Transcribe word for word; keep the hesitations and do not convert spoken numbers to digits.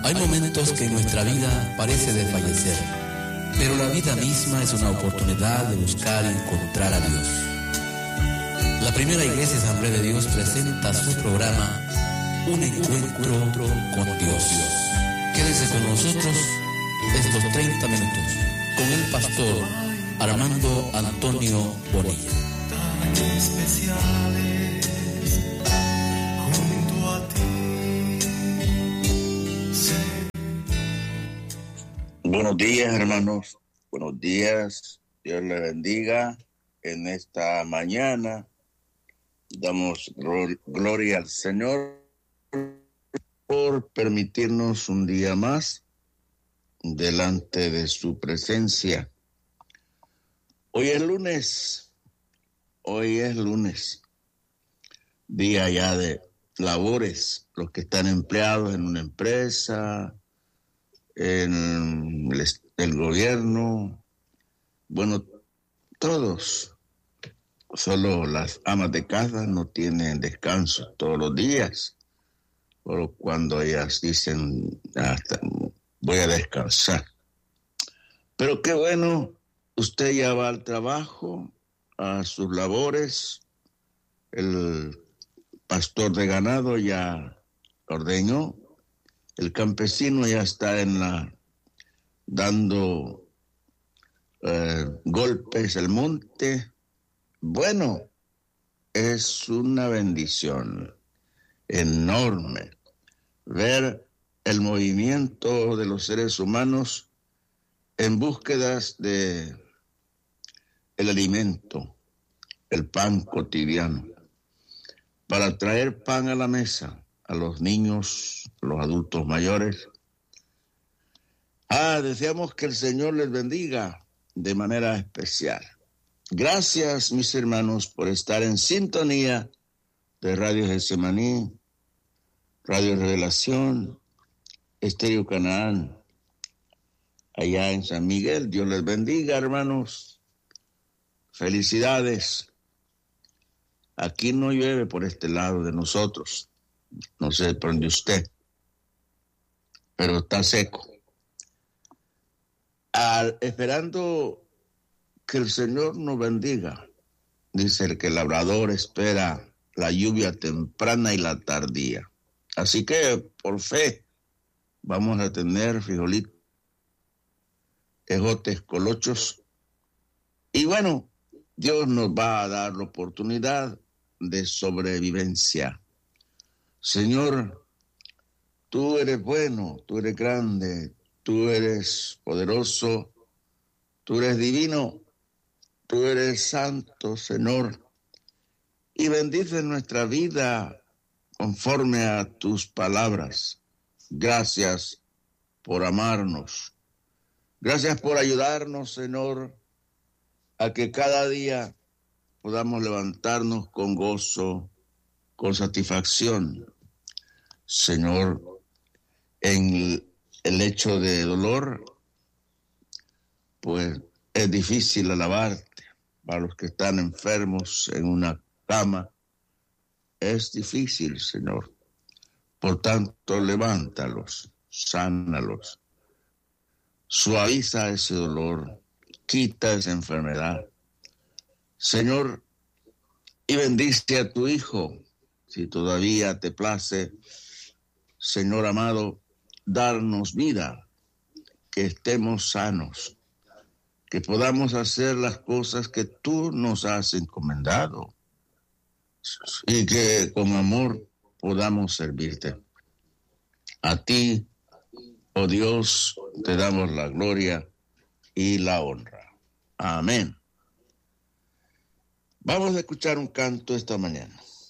Hay momentos que en nuestra vida parece desfallecer, pero la vida misma es una oportunidad de buscar y encontrar a Dios. La primera Iglesia Asamblea de Dios presenta su programa Un Encuentro con Dios. Quédense con nosotros estos treinta minutos con el pastor Armando Antonio Bonilla. Tan especiales junto a ti. Buenos días, hermanos. Buenos días. Dios les bendiga en esta mañana. Damos gloria al Señor por permitirnos un día más delante de su presencia. Hoy es lunes. Hoy es lunes. Día ya de labores. Los que están empleados en una empresa, en el, el gobierno, bueno, todos, solo las amas de casa no tienen descanso todos los días, solo cuando ellas dicen, hasta voy a descansar. Pero qué bueno, usted ya va al trabajo, a sus labores, el pastor de ganado ya ordeñó, el campesino ya está en la dando eh, golpes al monte. Bueno, es una bendición enorme ver el movimiento de los seres humanos en búsquedas de el alimento, el pan cotidiano, para traer pan a la mesa a los niños, a los adultos mayores. Ah, deseamos que el Señor les bendiga de manera especial. Gracias, mis hermanos, por estar en sintonía de Radio Getsemaní, Radio Revelación, Estéreo Canaán, allá en San Miguel. Dios les bendiga, hermanos. Felicidades. Aquí no llueve por este lado de nosotros. No sé por dónde usted, pero está seco. Al, esperando que el Señor nos bendiga. Dice el que el labrador espera la lluvia temprana y la tardía. Así que por fe vamos a tener frijolitos, ejotes, colochos. Y bueno, Dios nos va a dar la oportunidad de sobrevivencia. Señor, tú eres bueno, tú eres grande, tú eres poderoso, tú eres divino, tú eres santo, Señor, y bendice nuestra vida conforme a tus palabras. Gracias por amarnos. Gracias por ayudarnos, Señor, a que cada día podamos levantarnos con gozo, con satisfacción. Señor, en el hecho de dolor, pues es difícil alabarte. Para los que están enfermos en una cama, es difícil, Señor. Por tanto, levántalos, sánalos, suaviza ese dolor, quita esa enfermedad. Señor, y bendice a tu Hijo, si todavía te place, Señor amado, darnos vida, que estemos sanos, que podamos hacer las cosas que tú nos has encomendado y que con amor podamos servirte. A ti, oh Dios, te damos la gloria y la honra. Amén. Vamos a escuchar un canto esta mañana.